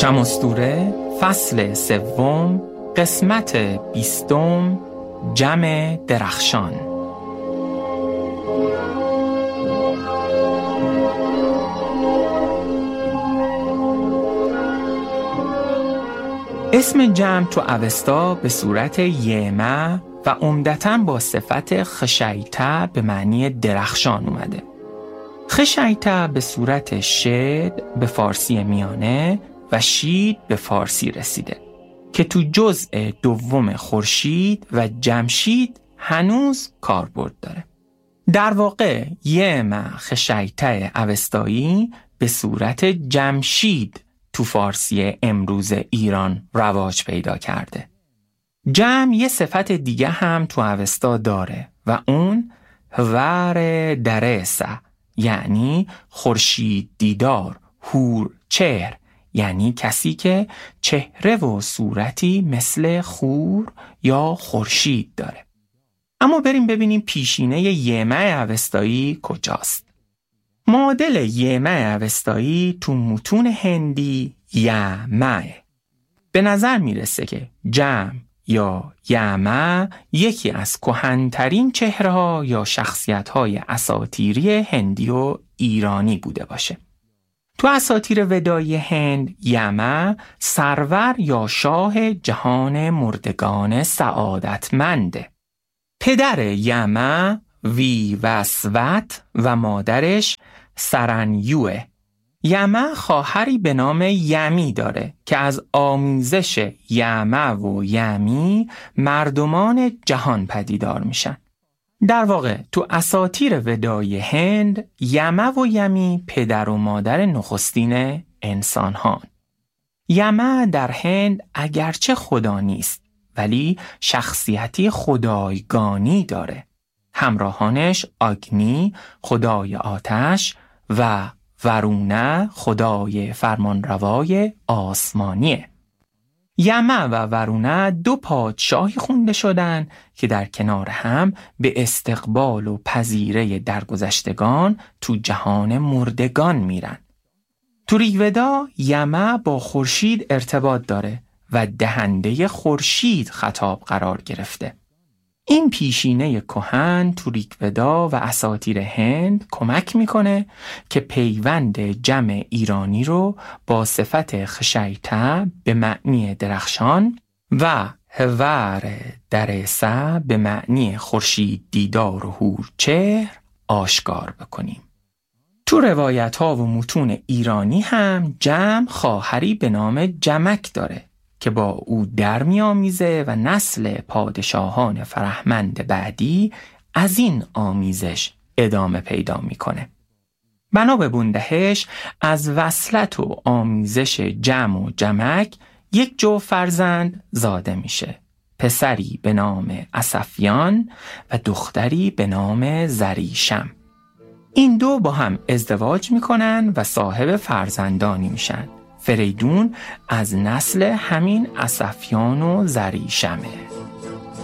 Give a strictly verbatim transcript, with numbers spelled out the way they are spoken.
کم اسطوره فصل سوم قسمت بیستم جم درخشان. اسم جم تو اوستا به صورت یمه و عمدتاً با صفت خشیته به معنی درخشان اومده. خشیته به صورت شد به فارسی میانه و شید به فارسی رسیده که تو جزء دوم خورشید و جمشید هنوز کاربرد داره. در واقع یمه خشیته اوستایی به صورت جمشید تو فارسی امروز ایران رواج پیدا کرده. جم یه صفت دیگه هم تو اوستا داره و اون ور درسه، یعنی خورشید دیدار، هور چهر، یعنی کسی که چهره و صورتی مثل خور یا خورشید داره. اما بریم ببینیم پیشینه یمه اوستایی کجاست. معادل یمه اوستایی تو متون هندی یمه. به نظر میرسه که جم یا یمه یکی از کهن‌ترین چهره‌ها یا شخصیت‌های اساطیری هندی و ایرانی بوده باشه. تو اساطیر ودایی هند یمه سرور یا شاه جهان مردگان سعادتمنده. پدر یمه ویوسوت و مادرش سرنیوه. یمه خواهری به نام یمی داره که از آمیزش یمه و یمی مردمان جهان پدیدار میشن. در واقع تو اساطیر ودایی هند یمه و یمی پدر و مادر نخستین انسان هان. یمه در هند اگرچه خدا نیست ولی شخصیتی خدایگانی داره. همراهانش آگنی خدای آتش و ورونه خدای فرمانروای آسمانیه. یمه و ورونه دو پادشاهی خونده شدن که در کنار هم به استقبال و پذیره درگذشتگان تو جهان مردگان میرن. تو ریگودا یمه با خورشید ارتباط داره و دهنده خورشید خطاب قرار گرفته. این پیشینه کهن تو ریگودا و اساطیر هند کمک میکنه که پیوند جم ایرانی رو با صفت خشیته به معنی درخشان و ور درسه به معنی خورشید دیدار و هور چهر آشکار بکنیم. تو روایت ها و متون ایرانی هم جم خواهری به نام جمک داره که با او در می‌آمیزه و نسل پادشاهان فرهمند بعدی از این آمیزش ادامه پیدا میکنه. بنا به بندهش از وصلت و آمیزش جم و جمک یک جو فرزند زاده میشه. پسری به نام اسفیان و دختری به نام زریشم. این دو با هم ازدواج میکنن و صاحب فرزندانی میشن. فریدون از نسل همین اسفیان و زریشمه.